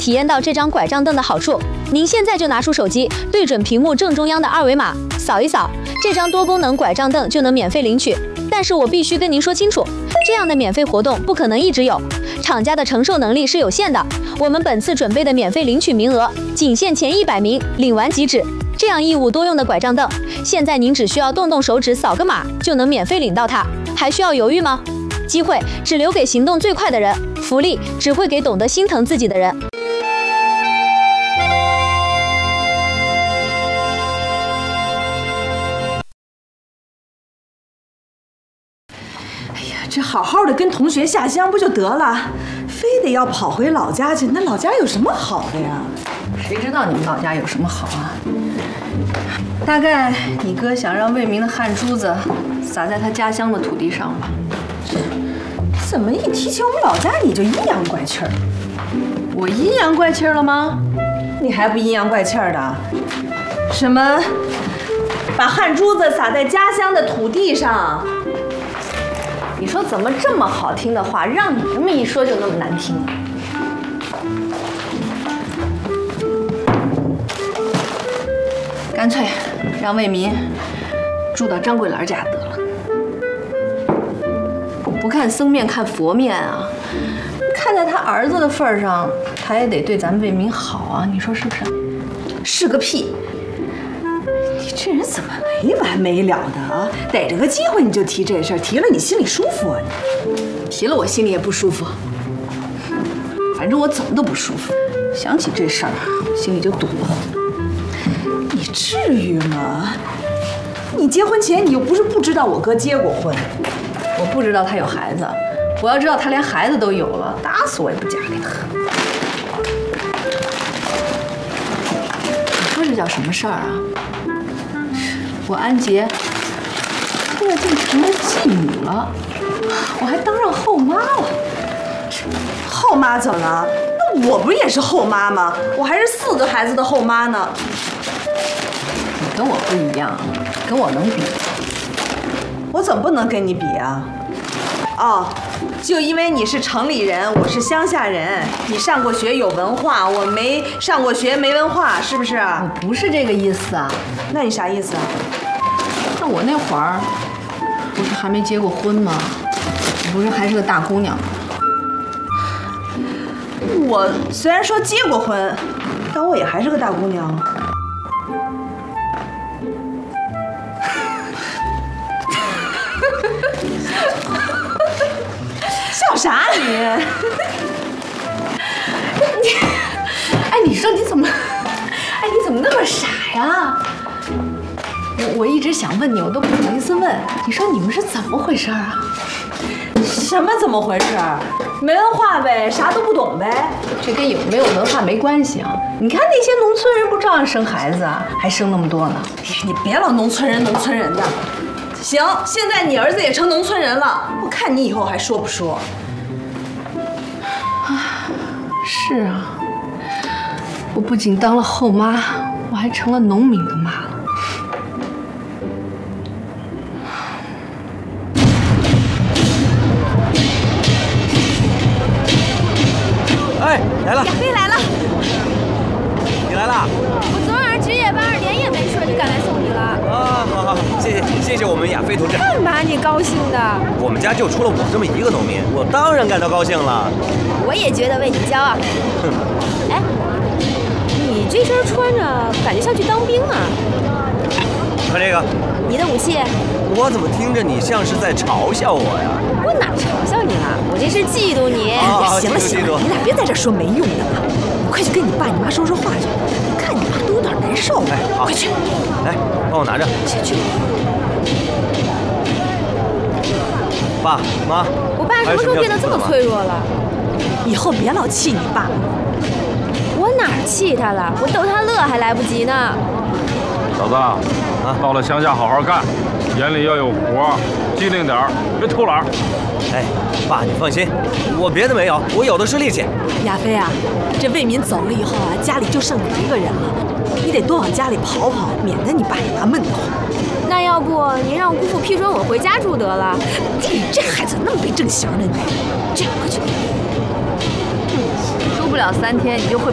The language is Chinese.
体验到这张拐杖凳的好处。您现在就拿出手机，对准屏幕正中央的二维码，扫一扫，这张多功能拐杖凳就能免费领取。但是我必须跟您说清楚，这样的免费活动不可能一直有，厂家的承受能力是有限的。我们本次准备的免费领取名额仅限前100名，领完即止。这样一物多用的拐杖凳，现在您只需要动动手指扫个码就能免费领到它，还需要犹豫吗？机会只留给行动最快的人，福利只会给懂得心疼自己的人。 哎呀，这好好的跟同学下乡不就得了，非得要跑回老家去？那老家有什么好的呀？ 谁知道你们老家有什么好啊？大概你哥想让魏明的汗珠子洒在他家乡的土地上吧。 怎么一提起我们老家你就阴阳怪气儿？ 我阴阳怪气儿了吗？ 你还不阴阳怪气儿的？什么把汗珠子洒在家乡的土地上？ 你说怎么这么好听的话，让你这么一说就那么难听啊？干脆让魏民住到张桂兰家得了。不看僧面看佛面啊，看在他儿子的份上，他也得对咱们魏民好啊，你说是不是？ 是个屁！你这人怎么没完没了的啊？逮着个机会你就提这事儿，提了你心里舒服啊？ 你提了我心里也不舒服，反正我怎么都不舒服。想起这事儿，心里就堵得慌。 你至于吗？你结婚前你又不是不知道我哥结过婚。 我不知道他有孩子，我要知道他连孩子都有了，打死我也不嫁给他。你说这叫什么事儿啊？我安杰现在竟成了继女了，我还当上后妈了。 后妈怎么了？那我不是也是后妈吗？我还是4个孩子的后妈呢。 你跟我不一样，跟我能比。 我怎么不能跟你比啊？哦，就因为你是城里人，我是乡下人，你上过学有文化，我没上过学没文化，是不是？ 我不是这个意思啊。 那你啥意思啊？ 那我那会儿不是还没结过婚吗？不是还是个大姑娘吗？ 我虽然说结过婚，但我也还是个大姑娘。笑啥你？ 哎，你说你怎么，哎，你怎么那么傻呀？我一直想问你，我都不好意思问。你说你们是怎么回事啊？ 什么怎么回事？没文化呗，啥都不懂呗。 这跟有没有文化没关系啊！你看那些农村人不照样生孩子啊，还生那么多呢？ 你别老农村人农村人的。行，现在你儿子也成农村人了，我看你以后还说不说。 是啊，我不仅当了后妈，我还成了农民的妈了。 哎，来了！ 亚飞来了， 你来了？ 我昨晚值夜班，连夜没睡，就赶来送你了。 啊，好，谢谢我们亚飞同志。 干嘛你高兴的？ 我们家就出了我这么一个农民，我当然感到高兴了。 我也觉得为你骄傲。 哼， 哎，你这身穿着感觉像去当兵啊？ 看这个， 你的武器？ 我怎么听着你像是在嘲笑我呀？ 我哪嘲笑你了？我这是嫉妒你。 行了行了，你俩别在这说没用的了，快去跟你爸你妈说说话去，看你爸都有点难受。 哎，好， 快去， 来，帮我拿着。 去。 爸妈， 我爸什么时候变得这么脆弱了？ 以后别老气你爸。 我哪儿气他了？我逗他乐还来不及呢。 小子，到了乡下好好干，眼里要有活，机灵点儿，别偷懒。 哎，爸你放心，我别的没有，我有的是力气。 亚飞啊，这魏民走了以后啊，家里就剩你一个人了，你得多往家里跑跑，免得你爸你妈闷得慌。 那要不你让姑父批准我回家住得了？ 你这孩子那么没正形呢你！这样快去。 住不了3天，你就会